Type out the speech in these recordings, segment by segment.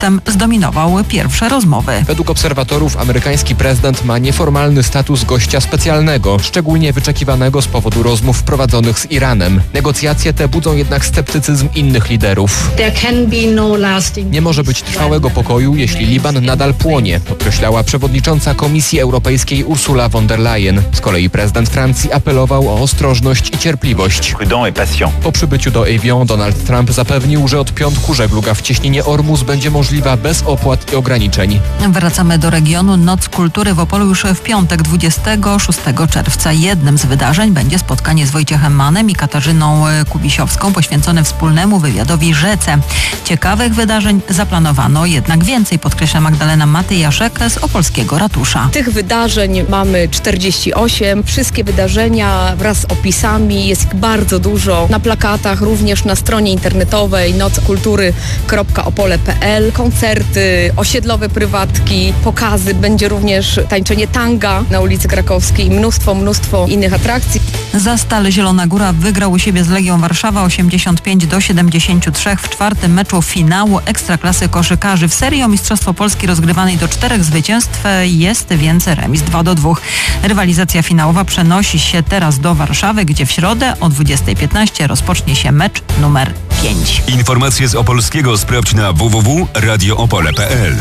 przedtem zdominował pierwsze rozmowy. Według obserwatorów amerykański prezydent ma nieformalny status gościa specjalnego, szczególnie wyczekiwanego z powodu rozmów prowadzonych z Iranem. Negocjacje te budzą jednak sceptycyzm innych liderów. Nie może być trwałego pokoju, jeśli Liban nadal płonie, podkreślała przewodnicząca Komisji Europejskiej Ursula von der Leyen. Z kolei prezydent Francji apelował o ostrożność i cierpliwość. Po przybyciu do Evian Donald Trump zapewnił, że od piątku żegluga w cieśninie Ormus będzie możliwa bez opłat i ograniczeń. Wracamy do regionu. Noc Kultury w Opolu już w piątek 26 czerwca. Jednym z wydarzeń będzie spotkanie z Wojciechem Mannem i Katarzyną Kubisiowską poświęcone wspólnemu wywiadowi Rzece. Ciekawych wydarzeń zaplanowano jednak więcej, podkreśla Magdalena Matyjaszek z opolskiego ratusza. Tych wydarzeń mamy 48. Wszystkie wydarzenia wraz z opisami, jest ich bardzo dużo. Na plakatach, również na stronie internetowej nockultury.opole.pl. Koncerty, osiedlowe prywatki, pokazy. Będzie również tańczenie tanga na ulicy Krakowskiej i mnóstwo innych atrakcji. Za Stal Zielona Góra wygrał u siebie z Legią Warszawa 85-73 w czwartym meczu finału Ekstraklasy koszykarzy. W serii o Mistrzostwo Polski rozgrywanej do 4 zwycięstw jest więc remis 2-2. Rywalizacja finałowa przenosi się teraz do Warszawy, gdzie w środę o 20:15 rozpocznie się mecz numer 5. Informacje z Opolskiego sprawdź na www.radioopole.pl.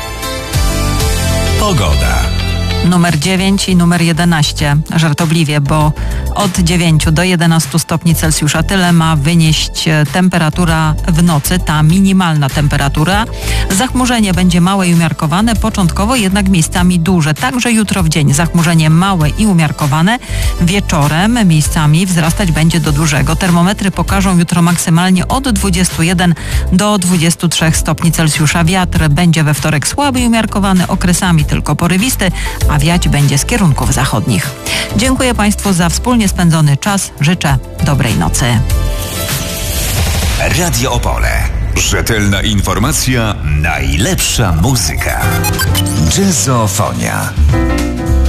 Pogoda. Numer 9 i numer 11. Żartobliwie, bo od 9 do 11 stopni Celsjusza tyle ma wynieść temperatura w nocy, ta minimalna temperatura. Zachmurzenie będzie małe i umiarkowane, początkowo jednak miejscami duże. Także jutro w dzień zachmurzenie małe i umiarkowane. Wieczorem miejscami wzrastać będzie do dużego. Termometry pokażą jutro maksymalnie od 21 do 23 stopni Celsjusza. Wiatr będzie we wtorek słaby i umiarkowany, okresami tylko porywisty, a wiać będzie z kierunków zachodnich. Dziękuję Państwu za wspólnie spędzony czas. Życzę dobrej nocy. Radio Opole. Rzetelna informacja, najlepsza muzyka. Jazzofonia.